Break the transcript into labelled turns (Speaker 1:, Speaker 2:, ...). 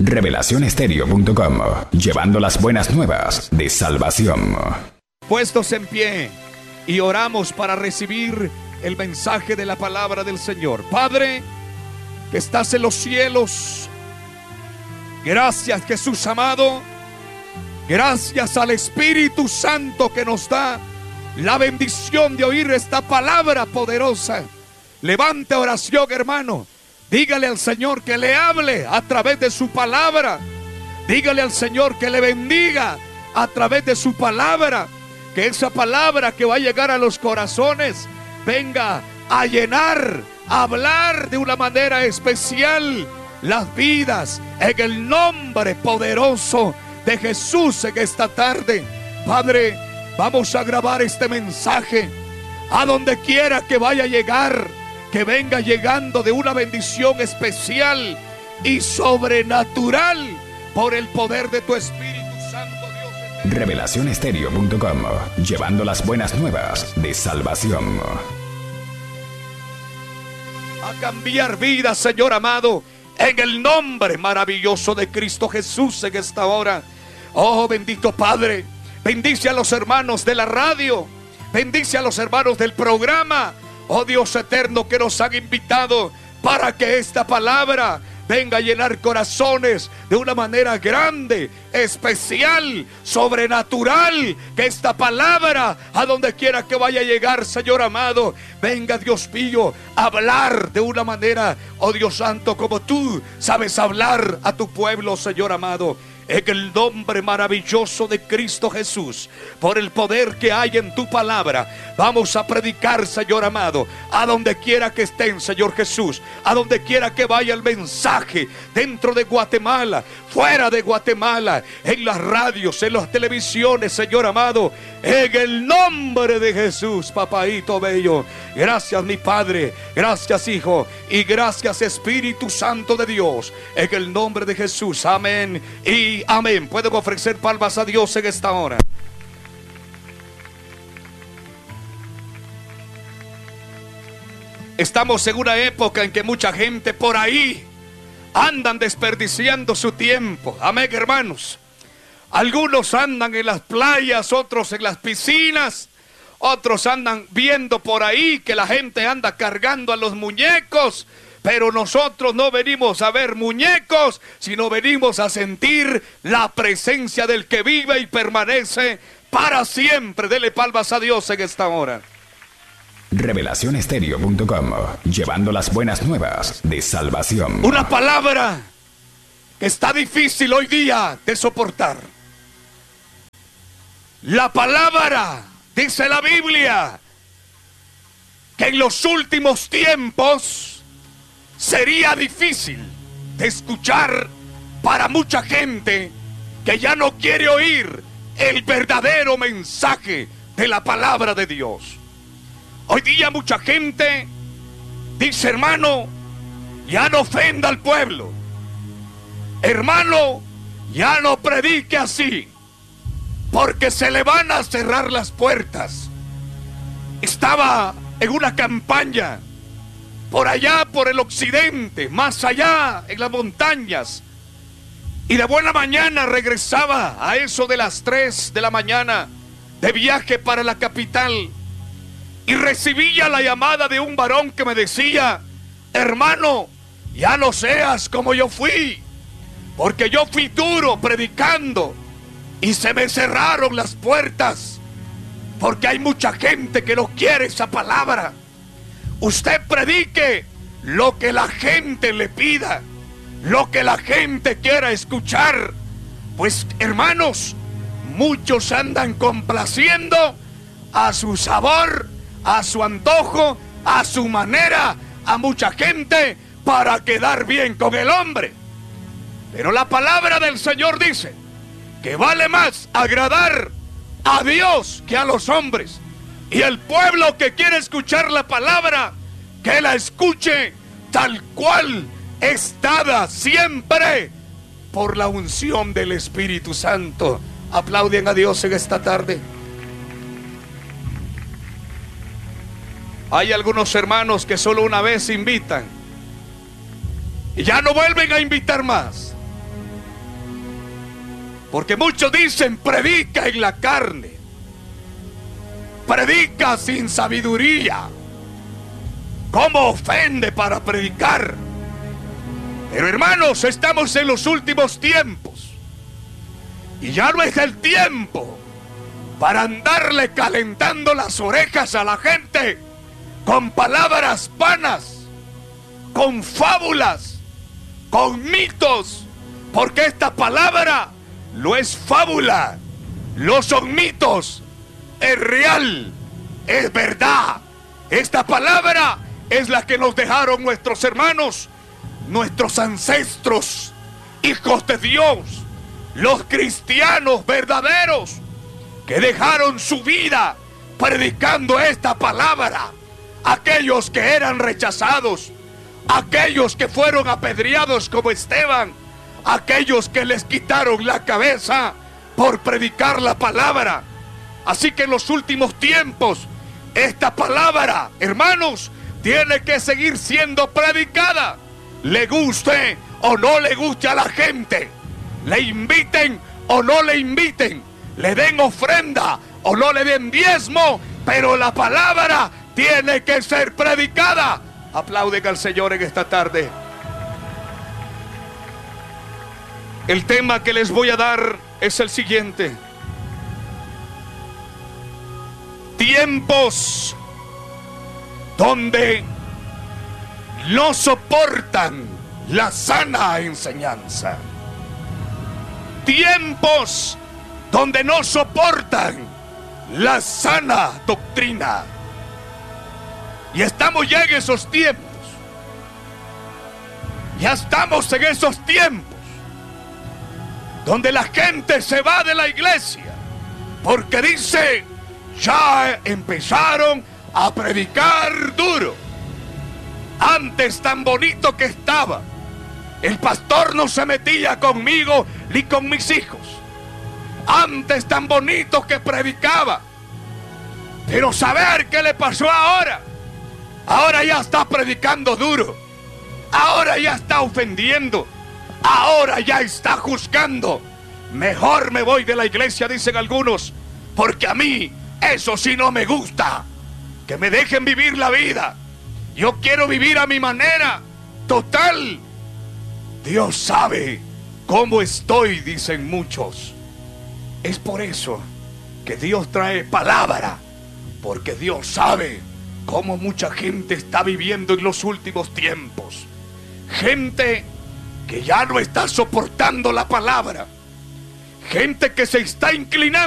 Speaker 1: Revelacionestereo.com, llevando las buenas nuevas de salvación.
Speaker 2: Puestos en pie y oramos para recibir el mensaje de la palabra del Señor. Padre, que estás en los cielos, gracias Jesús amado, gracias al Espíritu Santo que nos da la bendición de oír esta palabra poderosa. Levante oración, hermano. Dígale al Señor que le hable a través de su palabra. Dígale al Señor que le bendiga a través de su palabra. Que esa palabra que va a llegar a los corazones venga a llenar, a hablar de una manera especial las vidas, en el nombre poderoso de Jesús en esta tarde. Padre, vamos a grabar este mensaje a donde quiera que vaya a llegar, que venga llegando de una bendición especial y sobrenatural por el poder de tu Espíritu Santo, Dios.
Speaker 1: Revelacionestereo.com, llevando las buenas nuevas de salvación.
Speaker 2: A cambiar vidas, Señor amado, en el nombre maravilloso de Cristo Jesús en esta hora. Oh, bendito Padre, bendice a los hermanos de la radio, bendice a los hermanos del programa. Oh Dios eterno, que nos han invitado para que esta palabra venga a llenar corazones de una manera grande, especial, sobrenatural. Que esta palabra, a donde quiera que vaya a llegar, Señor amado, venga, Dios mío, a hablar de una manera, oh Dios santo, como tú sabes hablar a tu pueblo, Señor amado. En el nombre maravilloso de Cristo Jesús, por el poder que hay en tu palabra, vamos a predicar, Señor amado, a donde quiera que estén, Señor Jesús, a donde quiera que vaya el mensaje, dentro de Guatemala, fuera de Guatemala, en las radios, en las televisiones, Señor amado, en el nombre de Jesús, papaito bello. Gracias, mi Padre, gracias, Hijo, y gracias, Espíritu Santo de Dios, en el nombre de Jesús. Amén y amén. Pueden ofrecer palmas a Dios en esta hora. Estamos en una época en que mucha gente por ahí andan desperdiciando su tiempo. Amén, hermanos. Algunos andan en las playas, otros en las piscinas, otros andan viendo por ahí que la gente anda cargando a los muñecos. Pero nosotros no venimos a ver muñecos, sino venimos a sentir la presencia del que vive y permanece para siempre. Dele palmas a Dios en esta hora.
Speaker 1: Revelacionestereo.com, llevando las buenas nuevas de salvación.
Speaker 2: Una palabra que está difícil hoy día de soportar. La palabra, dice la Biblia, que en los últimos tiempos sería difícil de escuchar para mucha gente que ya no quiere oír el verdadero mensaje de la palabra de Dios. Hoy día mucha gente dice: hermano, ya no ofenda al pueblo. Hermano, ya no predique así, porque se le van a cerrar las puertas. Estaba en una campaña por allá, por el occidente, más allá, en las montañas. Y de buena mañana regresaba a eso de las 3 de la mañana de viaje para la capital. Y recibía la llamada de un varón que me decía: hermano, ya no seas como yo fui, porque yo fui duro predicando y se me cerraron las puertas, porque hay mucha gente que no quiere esa palabra. Usted predique lo que la gente le pida, lo que la gente quiera escuchar. Pues hermanos, muchos andan complaciendo a su sabor, a su antojo, a su manera, a mucha gente para quedar bien con el hombre. Pero la palabra del Señor dice que vale más agradar a Dios que a los hombres. Y el pueblo que quiere escuchar la palabra, que la escuche tal cual es dada siempre por la unción del Espíritu Santo. Aplauden a Dios en esta tarde. Hay algunos hermanos que solo una vez invitan y ya no vuelven a invitar más. Porque muchos dicen, predica en la carne, predica sin sabiduría. ¿Cómo ofende para predicar? Pero hermanos, estamos en los últimos tiempos y ya no es el tiempo para andarle calentando las orejas a la gente con palabras vanas, con fábulas, con mitos, porque esta palabra no es fábula, no son mitos, es real, es verdad. Esta palabra es la que nos dejaron nuestros hermanos, nuestros ancestros, hijos de Dios, los cristianos verdaderos, que dejaron su vida predicando esta palabra. Aquellos que eran rechazados, aquellos que fueron apedreados como Esteban, aquellos que les quitaron la cabeza por predicar la palabra. Así que en los últimos tiempos, esta palabra, hermanos, tiene que seguir siendo predicada, le guste o no le guste a la gente, le inviten o no le inviten, le den ofrenda o no le den diezmo, pero la palabra tiene que ser predicada. Aplauden al Señor en esta tarde. El tema que les voy a dar es el siguiente: tiempos donde no soportan la sana enseñanza. Tiempos donde no soportan la sana doctrina. Y estamos ya en esos tiempos. Ya estamos en esos tiempos donde la gente se va de la iglesia porque dice, ya empezaron a predicar duro. Antes tan bonito que estaba, el pastor no se metía conmigo ni con mis hijos. Antes tan bonito que predicaba. Pero saber qué le pasó ahora. Ahora ya está predicando duro. Ahora ya está ofendiendo. Ahora ya está juzgando. Mejor me voy de la iglesia, dicen algunos, porque a mí eso sí no me gusta. Que me dejen vivir la vida. Yo quiero vivir a mi manera. Total, Dios sabe cómo estoy, dicen muchos. Es por eso que Dios trae palabra, porque Dios sabe cómo mucha gente está viviendo en los últimos tiempos. Gente que ya no está soportando la palabra. Gente que se está inclinando